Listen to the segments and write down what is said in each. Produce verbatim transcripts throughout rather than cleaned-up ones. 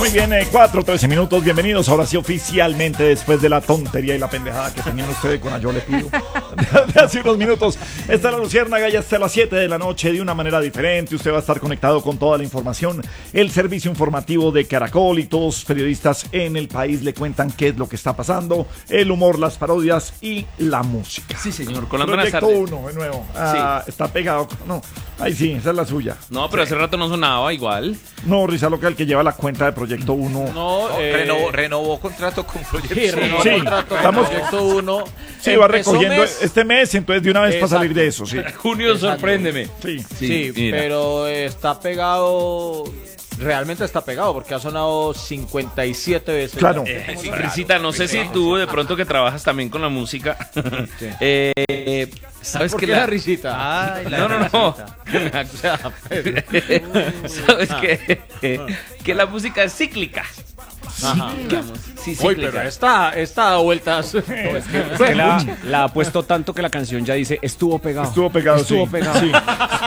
Muy bien, eh, cuatro, trece minutos, bienvenidos ahora sí oficialmente después de la tontería y la pendejada que tenían ustedes con Yo le pido de hace unos minutos. Está la Luciérnaga ya hasta las siete de la noche de una manera diferente. Usted va a estar conectado con toda la información. El servicio informativo de Caracol y todos los periodistas en el país le cuentan qué es lo que está pasando, el humor, las parodias y la música. Sí, señor, con las Proyecto buenas tardes. uno, de nuevo. Ah, sí. Está pegado. No, ahí sí, esa es la suya. No, pero hace rato no sonaba igual. No, Risa Loca, el que lleva la cuenta de Proyecto uno. No, No, eh, renovó, renovó contrato con Proyecto sí, renovó Sí, contrato estamos- con Proyecto uno. Sí, va Empezó recogiendo mes- este mes, entonces de una vez para Exacto. salir de eso, sí. Junio, sorpréndeme. Sí. Sí, mira. pero está pegado. Realmente está pegado porque ha sonado cincuenta y siete veces. Claro. Eh, Risita, no sé si tú de pronto que trabajas también con la música, Sí. eh, eh, sabes ¿Por que qué la la risita? Ay, la no, no, no. O sea, Sabes que, que la música es cíclica. ajá. Sí, Uy, cíclica. pero esta, esta da vueltas. Es que la, la ha puesto tanto que la canción ya dice estuvo pegado. Estuvo pegado, Estuvo sí. pegado. Sí.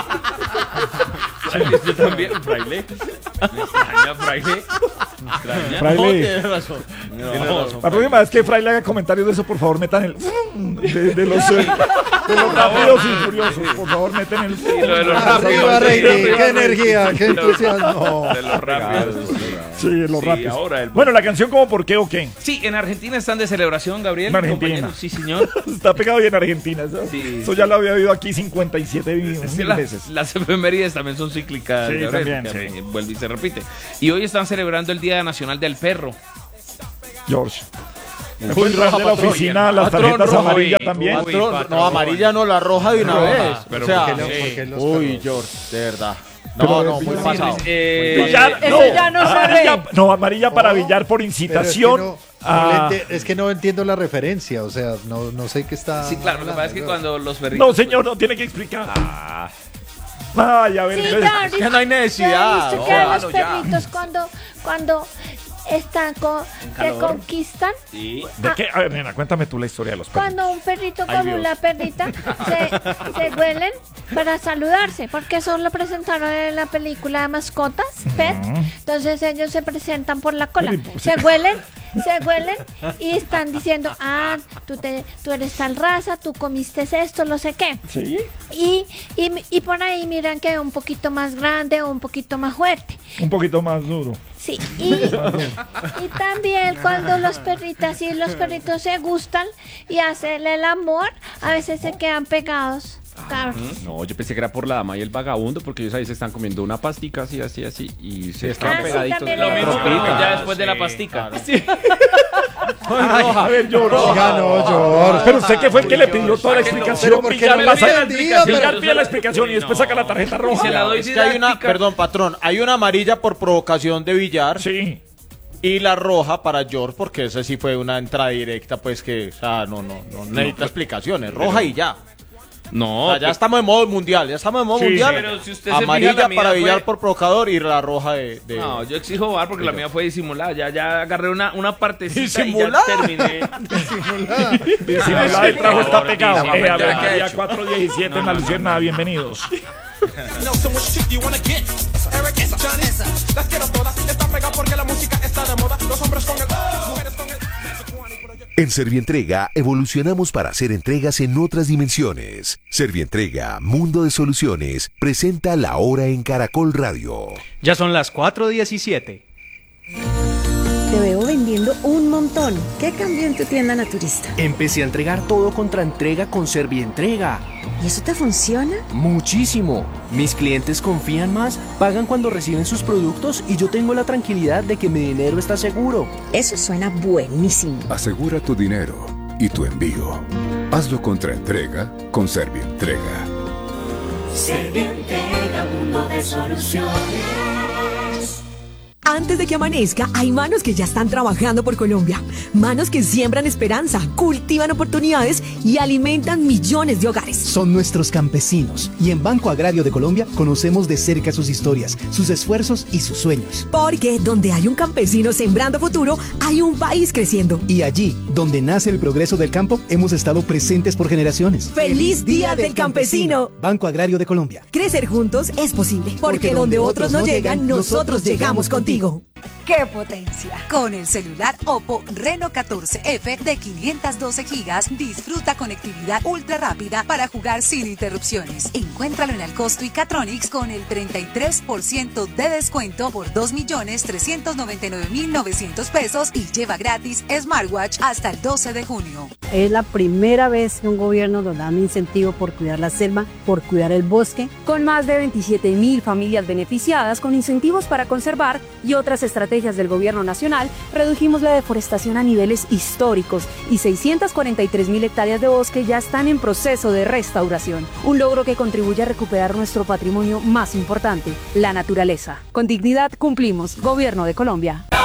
Yo también, Fraile. Me extraña, Fraile. Me extraña. Fraile. No, tienes razón. Tienes razón. La próxima vez que Fray le haga comentarios de eso, por favor, metan el de, de los, eh, de los rápidos y furiosos. Por favor, meten el Y lo de los Arriba, rápidos. Reini, qué energía, qué De los- entusiasmo. De los rápidos. Sí, los Sí, rápidos. ahora el- Bueno, la canción como por qué o qué. Sí, en Argentina están de celebración, Gabriel. En Argentina. compañero. Sí, señor. Está pegado bien en Argentina. Eso, Sí. eso ya lo había oído aquí cincuenta y siete mil Es que la- veces. las efemérides también son cíclicas, Sí, Gabriel, también, que sí. vuelve y se repite. Y hoy están celebrando el Día Nacional del Perro. George. Uy, Fue el rap de la patrón. oficina, las Patrón, tarjetas rojo, amarillas uy, también. uy. Patrón, patrón, no, amarilla no, la roja de una Roja, vez. pero o sea, ¿por qué no? sí. ¿Por qué los Uy, perros? George, de verdad. Pero No, de no, muy Villar- pasado. Eh, Villar, Ese no, ya no se amarilla, ve. no, amarilla para No, Villar por Pero es que incitación. no, no a- le ente- es que no entiendo la referencia, o sea, no, no sé qué está. Sí, claro, lo que pasa es que hablando, cuando los perritos... No, señor, no tiene que explicar. Ah, Ay, a ver, Sí, entonces- ya, Es que no hay necesidad. ¿Ya No, visto que a hágalo los ya. perritos cuando, cuando están con, que calor. conquistan? sí. ¿de qué? A ver, nena, cuéntame tú la historia de los perros. Cuando un perrito Ay, con Dios. una perrita se, se huelen para saludarse, porque eso lo presentaron en la película de mascotas, Pet. Entonces ellos se presentan por la cola, Pero, pues, se huelen, se huelen y están diciendo, ah, tú, te, tú eres tal raza, tú comiste esto, no sé qué. ¿Sí? Y, y, y por ahí miran que es un poquito más grande o un poquito más fuerte. Un poquito más duro. Sí, y, y también cuando los perritas y los perritos se gustan y hacen el amor, a veces se quedan pegados. Claro. No, yo pensé que era por la dama y el vagabundo, porque ellos ahí se están comiendo una pastica así, así, así, y se Ah, están sí, pegaditos. también Lo le- mismo, pero Tropita. ya después de la pastica. Ay, a ver, George. Oiga, no, George. Pero usted que fue el que le pidió toda la explicación. Pero ¿por qué Villar no la lo saca- entendía? Villar Pero- pide la explicación y después saca la tarjeta Y se roja. la doy Es que hay una, didáctica. perdón, patrón, hay una amarilla por provocación de Villar Sí. y la roja para George, porque esa sí fue una entrada directa, pues que, o sea, no, no, no necesita explicaciones, roja y ya. No, O sea, ya estamos en modo mundial, ya estamos en modo Sí, mundial. pero si usted se fija, Amarilla la mía para fue- Villar por provocador y la roja de... de- No, yo exijo bar porque la mía fue disimulada. Ya, ya agarré una, una partecita y ya ¿Disimulada? terminé. Si no la del trago está Ahora, pegado. disimulada. Eh, a ver, ¿Qué ha María hecho? cuatro diecisiete en la Luciérnaga, bienvenidos. Know so much shit you wanna get. Eric, Johnny, las quiero todas. Está pegado porque la música está de moda. Los hombres con el, mujeres con el. En Servientrega evolucionamos para hacer entregas en otras dimensiones. Servientrega, Mundo de Soluciones, presenta La Hora en Caracol Radio. Ya son las cuatro diecisiete. Te veo vendiendo un montón. ¿Qué cambió en tu tienda naturista? Empecé a entregar todo contra entrega con Servientrega. ¿Y eso te funciona? Muchísimo. Mis clientes confían más, pagan cuando reciben sus productos y yo tengo la tranquilidad de que mi dinero está seguro. Eso suena buenísimo. Asegura tu dinero y tu envío. Hazlo contra entrega con Servientrega. Servientrega, mundo de soluciones. Antes de que amanezca, hay manos que ya están trabajando por Colombia. Manos que siembran esperanza, cultivan oportunidades y alimentan millones de hogares. Son nuestros campesinos y en Banco Agrario de Colombia conocemos de cerca sus historias, sus esfuerzos y sus sueños. Porque donde hay un campesino sembrando futuro, hay un país creciendo. Y allí, donde nace el progreso del campo, hemos estado presentes por generaciones. ¡Feliz Día del Campesino! Banco Agrario de Colombia. Crecer juntos es posible. Porque, donde otros no llegan, nosotros llegamos contigo. ¡Qué potencia! Con el celular Oppo Reno catorce F de quinientos doce gigas, disfruta conectividad ultra rápida para jugar sin interrupciones. Encuéntralo en Alcosto y Catronics con el treinta y tres por ciento de descuento por dos millones trescientos noventa y nueve mil novecientos pesos y lleva gratis smartwatch hasta el doce de junio. Es la primera vez que un gobierno nos da un incentivo por cuidar la selva, por cuidar el bosque. Con más de veintisiete mil familias beneficiadas con incentivos para conservar y otras estrategias del gobierno nacional, redujimos la deforestación a niveles históricos y seiscientas cuarenta y tres mil hectáreas de bosque ya están en proceso de restauración. Un logro que contribuye a recuperar nuestro patrimonio más importante, la naturaleza. Con dignidad cumplimos. Gobierno de Colombia.